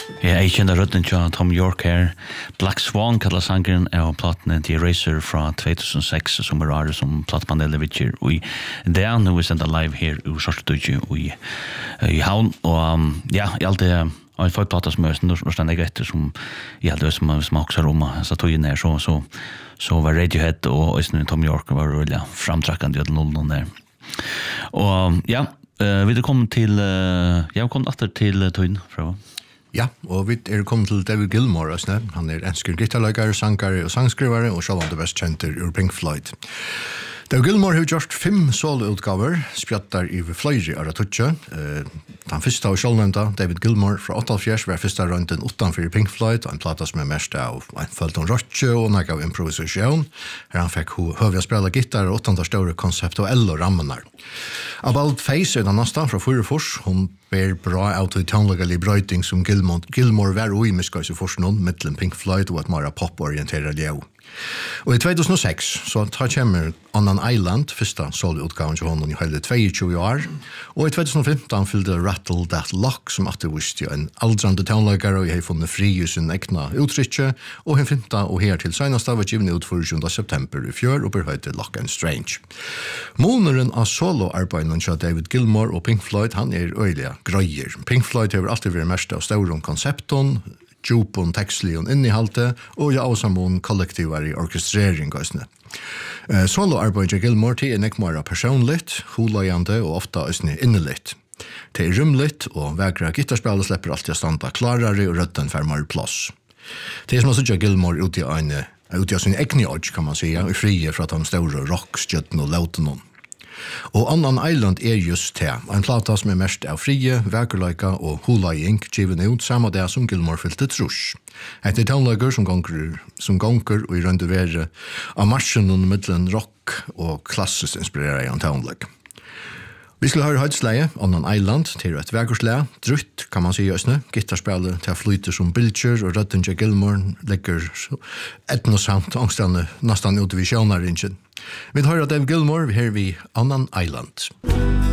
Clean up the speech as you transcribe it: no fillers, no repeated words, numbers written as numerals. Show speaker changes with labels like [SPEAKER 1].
[SPEAKER 1] Jeg kjenner rødden til Tom York her. Black Swan kallar sangeren av platen The Eraser fra 2006, som året som platepanelet vittjer. Og det nå vi sender live her i Sortedøyge i Havn. Og ja, jeg alltid en forplata som er noe etter som jeg alltid som smakser om. Så tog jeg ned så var Radiohead og Tom York var veldig framtrakkende i noen der. Og ja, vi kom til jeg kom etter til Tøyen fra.
[SPEAKER 2] Ja, og vi kommet til David Gilmour. Han ensker gitarleggare, sangare og sangskrivare, og selv om det best kjenter ur Pink Floyd. David Gilmour har gjort 5 soloutgaver, spjattar i fløyri av Ratutje. Den første av sjølvnevnda, David Gilmour fra 88, var første rønten utenfor Pink Floyd, en plata som mest av en følt rocke og nek av improvisasjon. Her han fikk høvja spela gitar og 8 store konseptuelle rammenar. About Face den nästan fra Fyrefors, hon ber bra av til tånlegelig brøyting som Gilmour var og i miskøys i forsknån, mittlen Pink Floyd og et mer pop-orienteret ljøv. Og i 2006 så kommer On an Island, første soloutgaven til honom i hele 22 år, og i 2015 fyllde Rattle That Lock, som aktivist en aldrande tånlegare, og jeg har funnet fri i sin egna uttrykje, og hun finnet og her til senest av givne ut for 20. september i fjør, og berhøyde Lock and Strange. Måneren av soloarbeidene til David Gilmour og Pink Floyd, han øyelig grøyer. Pink Floyd har alltid vært mest av stauron konsepton, djupon, tekstlion innehalte, og ja, avsamon kollektivar i orkestrering. Soloarbeid til Gilmour til nekmara personligt, hulajande og ofta innelitt. Det rymligt, og vegra gitarspillet slipper alltid å standa klarare og rødden fermar plass. Det som også Gilmour ut i sin egni odds, kan man säga, og frie fra de store rockstjøtten og lauten. Og On an Island just det, en plata som mest av frie, vekerleika og hulajing, given ut samme det som Gilmour fylte trus. Et tånleger som gonger og i rønde vere av marsjonen mittlen rock og klassisk inspirerer en tånleg. Vi skulle høre høydsleie, On an Island, til et vekersleie, drutt, kan man si jøsne, gitarspillet til flyter som bilder, og rødden til Gilmour legger etnosamt angstene nesten ut i sjøneringen. Vi hører David Gilmour, her vi On an Island.